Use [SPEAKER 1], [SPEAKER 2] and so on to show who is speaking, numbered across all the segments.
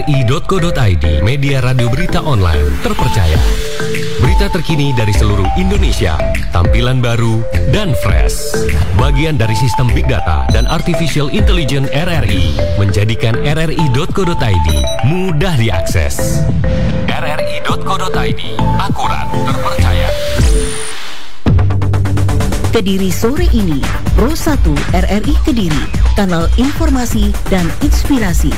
[SPEAKER 1] rri.co.id, media radio berita online terpercaya. Berita terkini dari seluruh Indonesia, tampilan baru dan fresh. Bagian dari sistem Big Data dan Artificial Intelligence RRI, menjadikan rri.co.id mudah diakses. rri.co.id, akurat, terpercaya.
[SPEAKER 2] Kediri sore ini, Pro 1 RRI Kediri, kanal informasi dan inspirasi.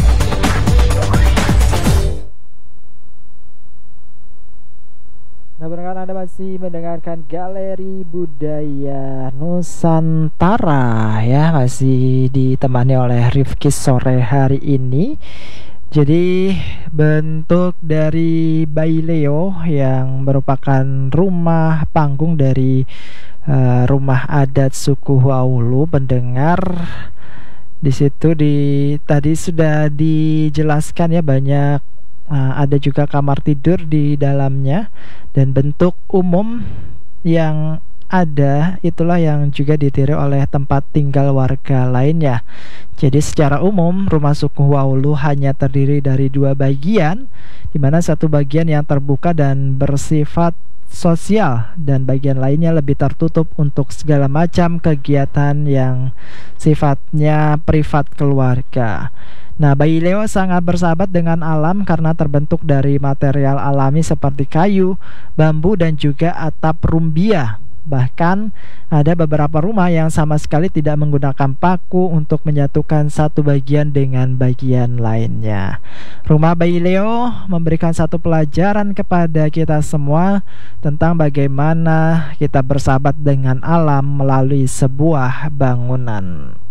[SPEAKER 3] Nah, barangkali Anda masih mendengarkan Galeri Budaya Nusantara ya, masih ditemani oleh Rifki sore hari ini. Jadi bentuk dari Baileo yang merupakan rumah panggung dari rumah adat suku Huaulu, pendengar di situ tadi sudah dijelaskan ya, banyak ada juga kamar tidur di dalamnya, dan bentuk umum yang ada itulah yang juga ditiru oleh tempat tinggal warga lainnya. Jadi secara umum rumah suku Huaulu hanya terdiri dari dua bagian, di mana satu bagian yang terbuka dan bersifat sosial dan bagian lainnya lebih tertutup untuk segala macam kegiatan yang sifatnya privat keluarga. Nah, Baileo sangat bersahabat dengan alam karena terbentuk dari material alami seperti kayu, bambu, dan juga atap rumbia. Bahkan ada beberapa rumah yang sama sekali tidak menggunakan paku untuk menyatukan satu bagian dengan bagian lainnya. Rumah Baileo memberikan satu pelajaran kepada kita semua tentang bagaimana kita bersahabat dengan alam melalui sebuah bangunan.